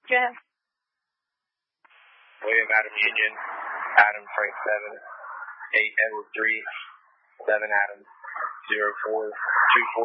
Jeff. William Adam Union, Adam Frank 7, 8 Edward 3, 7 Adam, 0424.